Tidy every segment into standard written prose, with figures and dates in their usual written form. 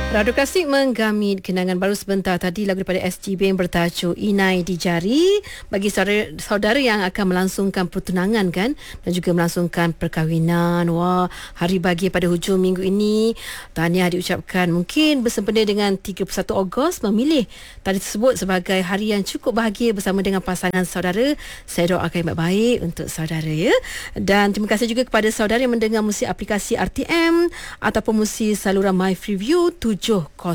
Radio Klasik menggamit kenangan baru sebentar tadi lagu daripada SGB yang bertajuk Inai di Jari bagi saudara yang akan melangsungkan pertunangan kan dan juga melangsungkan perkahwinan. Wah, hari bahagia pada hujung minggu ini. Tahniah diucapkan mungkin bersempena dengan 31 Ogos memilih tarikh tersebut sebagai hari yang cukup bahagia bersama dengan pasangan saudara. Saya doakan yang baik untuk saudara ya. Dan terima kasih juga kepada saudara yang mendengar muzik aplikasi RTM ataupun muzik saluran My Freeview 705.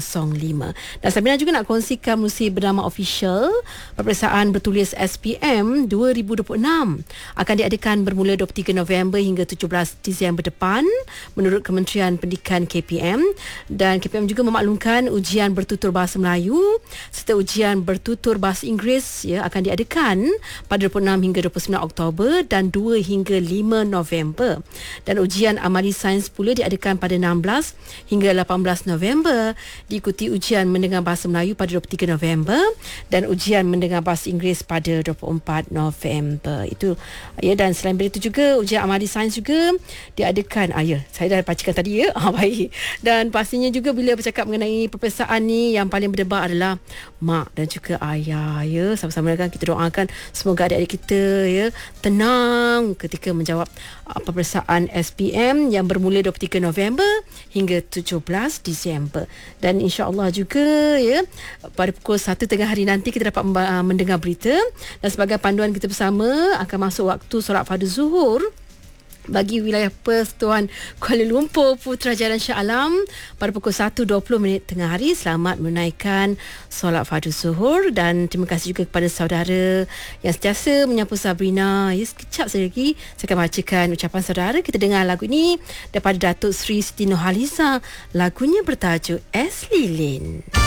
Dan Sabina juga nak kongsikan muzik bernama Official. Peperiksaan bertulis SPM 2026 akan diadakan bermula 23 November hingga 17 Disember depan menurut Kementerian Pendidikan KPM. Dan KPM juga memaklumkan ujian bertutur bahasa Melayu serta ujian bertutur bahasa Inggeris ya akan diadakan pada 26 hingga 29 Oktober dan 2 hingga 5 November. Dan ujian amali sains pula diadakan pada 16 hingga 18 November, diikuti ujian mendengar bahasa Melayu pada 23 November dan ujian mendengar bahasa Inggeris pada 24 November. Itu ya. Dan selain itu juga ujian amali sains juga diadakan. Ya, saya dah bacakan tadi ya. Baik. Dan pastinya juga bila bercakap mengenai peperiksaan ni yang paling berdebar adalah mak dan juga ayah ya. Sama-sama kan kita doakan semoga adik-adik kita ya tenang ketika menjawab peperiksaan SPM yang bermula 23 November hingga 17 Disember. Dan insya-Allah juga ya pada pukul 1 tengah hari nanti kita dapat mendengar berita dan sebagai panduan kita bersama akan masuk waktu solat fardu zuhur bagi wilayah Persatuan Kuala Lumpur Putrajaya Shah Alam pada pukul 1.20 tengah hari. Selamat menunaikan solat fardu zuhur dan terima kasih juga kepada saudara yang sentiasa menyapu Sabrina. Ya, sekejap saja lagi saya akan bacakan ucapan saudara. Kita dengar lagu ini daripada Datuk Sri Siti Nurhaliza. Lagunya bertajuk Es Lilin.